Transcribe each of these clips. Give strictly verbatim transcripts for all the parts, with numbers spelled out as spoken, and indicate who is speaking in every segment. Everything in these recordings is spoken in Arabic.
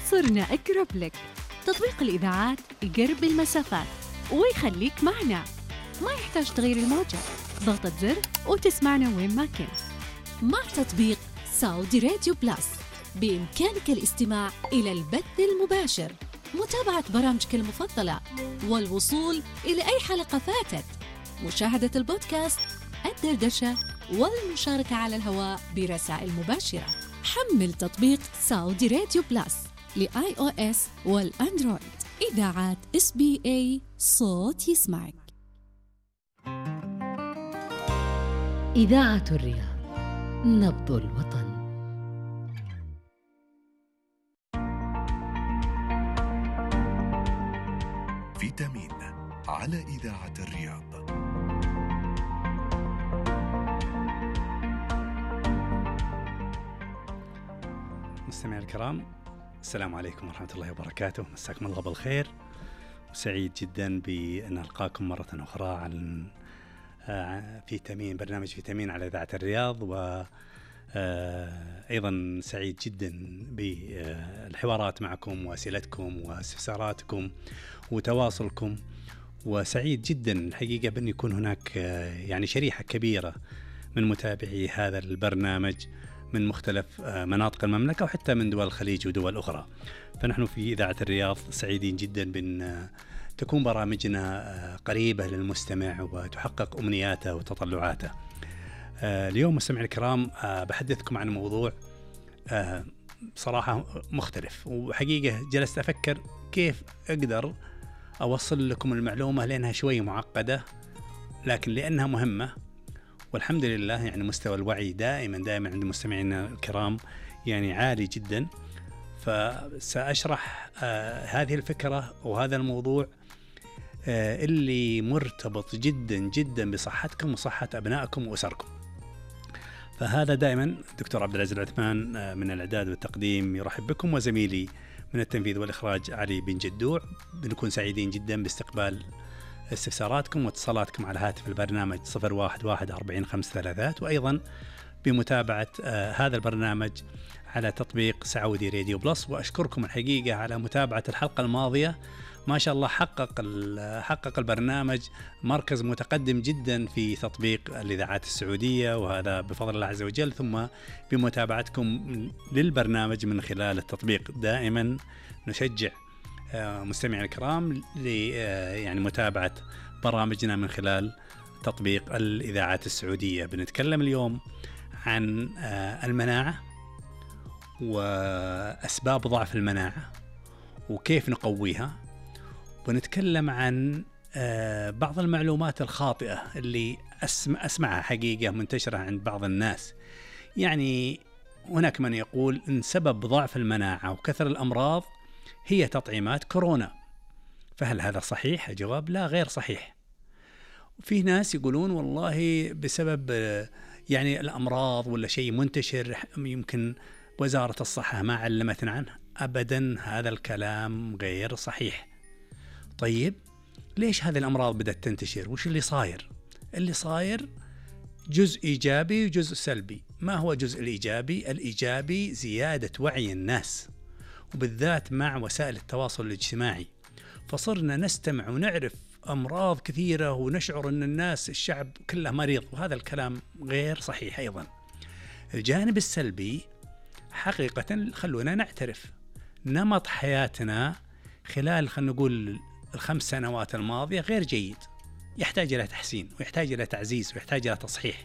Speaker 1: صرنا أقرب لك. تطبيق الإذاعات يقرب المسافات ويخليك معنا، ما يحتاج تغيير الموجة، ضغطة زر وتسمعنا وين ما كنت.
Speaker 2: مع تطبيق سعودي راديو بلس بإمكانك الاستماع إلى البث المباشر، متابعة برامجك المفضلة، والوصول إلى أي حلقة فاتت، مشاهدة البودكاست، الدردشة، والمشاركة على الهواء برسائل مباشرة. حمل تطبيق سعودي راديو بلس لآي أو إس والأندرويد. إذاعات إس بي إي، صوت يسمعك.
Speaker 3: إذاعة الرياض، نبض الوطن.
Speaker 4: فيتامين على إذاعة الرياض.
Speaker 5: مستمعي الكرام، السلام عليكم ورحمة الله وبركاته. مساكم الله بالخير، وسعيد جدا بأن ألقاكم مرة أخرى على فيتامين، برنامج فيتامين على إذاعة الرياض. وأيضا سعيد جدا بالحوارات معكم وأسئلتكم واستفساراتكم وتواصلكم، وسعيد جدا الحقيقة بأن يكون هناك يعني شريحة كبيرة من متابعي هذا البرنامج من مختلف مناطق المملكة وحتى من دول الخليج ودول أخرى. فنحن في إذاعة الرياض سعيدين جدا بأن تكون برامجنا قريبة للمستمع وتحقق أمنياته وتطلعاته. اليوم مستمعي الكرام بحدثكم عن موضوع صراحة مختلف، وحقيقة جلست أفكر كيف أقدر أوصل لكم المعلومة، لأنها شوي معقدة لكن لأنها مهمة، والحمد لله يعني مستوى الوعي دائما دائما عند مستمعينا الكرام يعني عالي جدا. فسأشرح آه هذه الفكرة وهذا الموضوع آه اللي مرتبط جدا جدا بصحتكم وصحة أبنائكم وأسركم. فهذا دائما دكتور عبد العزيز العثمان آه من الإعداد والتقديم يرحب بكم، وزميلي من التنفيذ والإخراج علي بن جدوع. بنكون سعيدين جدا باستقبال استفساراتكم واتصالاتكم على هاتف البرنامج صفر واحد واحد أربعين خمس ثلاثات، وأيضا بمتابعة آه هذا البرنامج على تطبيق سعودي راديو بلس. وأشكركم الحقيقة على متابعة الحلقة الماضية، ما شاء الله حقق حقق البرنامج مركز متقدم جدا في تطبيق الإذاعات السعودية، وهذا بفضل الله عز وجل، ثم بمتابعتكم للبرنامج من خلال التطبيق. دائما نشجع مستمعي الكرام ل يعني متابعة برامجنا من خلال تطبيق الإذاعات السعودية. بنتكلم اليوم عن المناعة وأسباب ضعف المناعة وكيف نقويها، ونتكلم عن بعض المعلومات الخاطئة اللي أسمعها حقيقة منتشرة عند بعض الناس. يعني هناك من يقول إن سبب ضعف المناعة وكثر الأمراض هي تطعيمات كورونا، فهل هذا صحيح؟ الجواب لا، غير صحيح. وفي ناس يقولون والله بسبب يعني الأمراض ولا شيء منتشر يمكن وزارة الصحة ما علمتنا عنه. أبدا، هذا الكلام غير صحيح. طيب ليش هذه الأمراض بدأت تنتشر؟ وش اللي صاير؟ اللي صاير جزء إيجابي وجزء سلبي. ما هو الجزء الإيجابي؟ الإيجابي زيادة وعي الناس، وبالذات مع وسائل التواصل الاجتماعي، فصرنا نستمع ونعرف أمراض كثيرة ونشعر أن الناس الشعب كله مريض، وهذا الكلام غير صحيح أيضا. الجانب السلبي حقيقة خلونا نعترف، نمط حياتنا خلال خلينا نقول الخمس سنوات الماضية غير جيد، يحتاج إلى تحسين ويحتاج إلى تعزيز ويحتاج إلى تصحيح.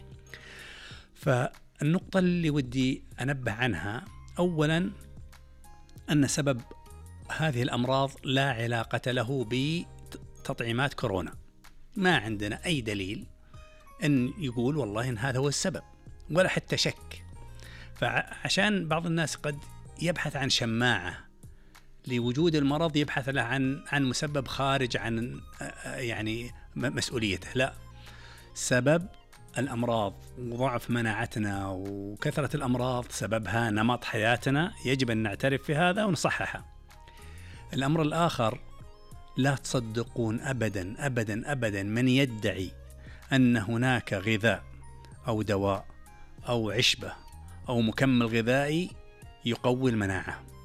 Speaker 5: فالنقطة اللي ودي أنبه عنها أولا أن سبب هذه الأمراض لا علاقة له بتطعيمات كورونا. ما عندنا أي دليل أن يقول والله إن هذا هو السبب، ولا حتى شك. فعشان بعض الناس قد يبحث عن شماعة لوجود المرض، يبحث له عن عن مسبب خارج عن يعني مسؤوليته. لا، سبب الأمراض وضعف مناعتنا وكثرة الأمراض سببها نمط حياتنا، يجب أن نعترف في هذا ونصححها. الأمر الآخر، لا تصدقون أبدا أبدا أبدا من يدعي أن هناك غذاء أو دواء أو عشبة أو مكمل غذائي يقوي المناعة.